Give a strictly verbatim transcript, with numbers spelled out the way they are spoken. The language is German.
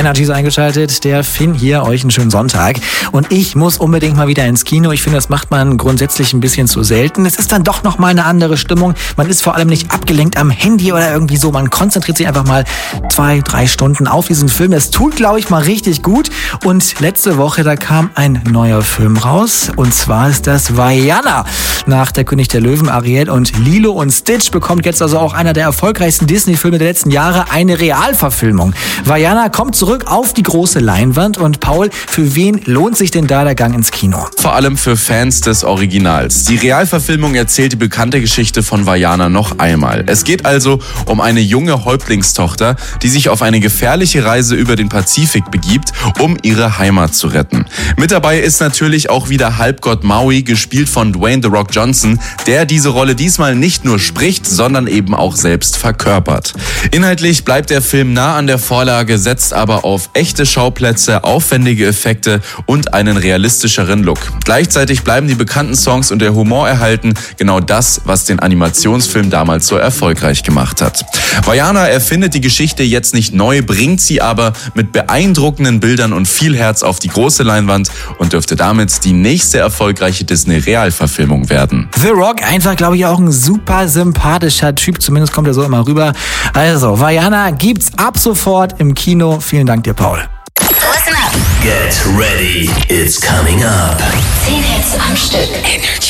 Energy ist eingeschaltet. Der Finn hier, euch einen schönen Sonntag. Und ich muss unbedingt mal wieder ins Kino. Ich finde, das macht man grundsätzlich ein bisschen zu selten. Es ist dann doch nochmal eine andere Stimmung. Man ist vor allem nicht abgelenkt am Handy oder irgendwie so. Man konzentriert sich einfach mal zwei, drei Stunden auf diesen Film. Das tut, glaube ich, mal richtig gut. Und letzte Woche, da kam ein neuer Film raus. Und zwar ist das Vaiana. Nach Der König der Löwen, Ariel und Lilo und Stitch bekommt jetzt also auch einer der erfolgreichsten Disney-Filme der letzten Jahre eine Realverfilmung. Vaiana kommt zurück auf die große Leinwand. Und Paul, für wen lohnt sich denn da der Gang ins Kino? Vor allem für Fans des Originals. Die Realverfilmung erzählt die bekannte Geschichte von Vaiana noch einmal. Es geht also um eine junge Häuptlingstochter, die sich auf eine gefährliche Reise über den Pazifik begibt, um ihre Heimat zu retten. Mit dabei ist natürlich auch wieder Halbgott Maui, gespielt von Dwayne The Rock Johnson, der diese Rolle diesmal nicht nur spricht, sondern eben auch selbst verkörpert. Inhaltlich bleibt der Film nah an der Vorlage, setzt aber auf echte Schauplätze, aufwendige Effekte und einen realistischeren Look. Gleichzeitig bleiben die bekannten Songs und der Humor erhalten, genau das, was den Animationsfilm damals so erfolgreich gemacht hat. Vaiana erfindet die Geschichte jetzt nicht neu, bringt sie aber mit beeindruckenden Bildern und viel Herz auf die große Leinwand und dürfte damit die nächste erfolgreiche Disney-Realverfilmung werden. The Rock, einfach, glaube ich, auch ein super sympathischer Typ, zumindest kommt er so immer rüber. Also, Vaiana gibt's ab sofort im Kino. Vielen Dank dir, Paul. Listen up. Get ready, it's coming up. Zehn Hits am Stück. Energy.